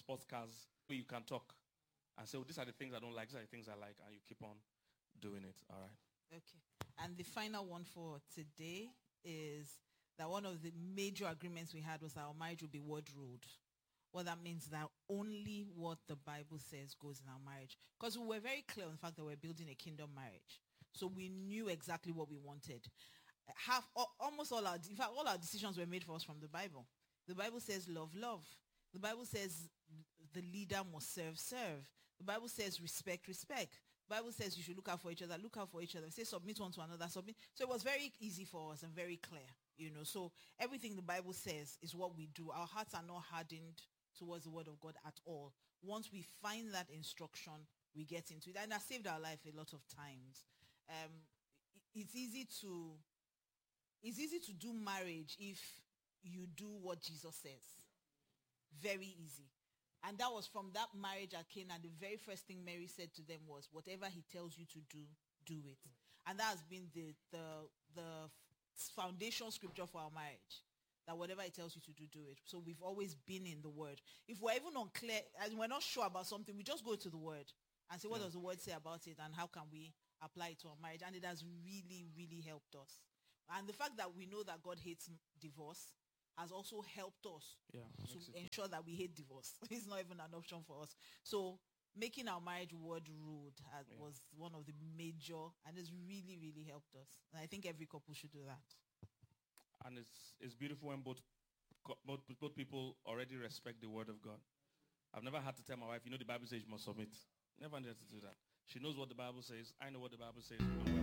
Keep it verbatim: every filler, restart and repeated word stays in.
sports cars where you can talk and say, oh, these are the things I don't like, these are the things I like, and you keep on doing it. All right. Okay. And the final one for today is that one of the major agreements we had was that our marriage will be word ruled. What that means that only what the Bible says goes in our marriage. Because we were very clear on the fact that we're building a kingdom marriage. So we knew exactly what we wanted. Half, almost all our, in fact, all our decisions were made for us from the Bible. The Bible says love, love. The Bible says the leader must serve, serve. The Bible says respect, respect. The Bible says you should look out for each other, look out for each other. Say submit one to another, submit. So it was very easy for us and very clear, you know. So everything the Bible says is what we do. Our hearts are not hardened towards the word of God at all. Once we find that instruction, we get into it. And that saved our life a lot of times. Um, it's easy to, it's easy to do marriage if you do what Jesus says. Very easy. And that was from that marriage at Cana. The very first thing Mary said to them was, whatever he tells you to do, do it. And that has been the, the, the foundation scripture for our marriage. That whatever he tells you to do, do it. So we've always been in the word. If we're even unclear, and we're not sure about something, we just go to the word and say, what yeah. does the word say about it, and how can we apply it to our marriage? And it has really, really helped us. And the fact that we know that God hates divorce has also helped us yeah, to ensure that we hate divorce. It's not even an option for us. So making our marriage word ruled has, yeah. was one of the major, and it's really, really helped us. And I think every couple should do that. And it's it's beautiful when both, both both people already respect the word of God. I've never had to tell my wife, you know, the Bible says you must submit. Never had to do that. She knows what the Bible says. I know what the Bible says.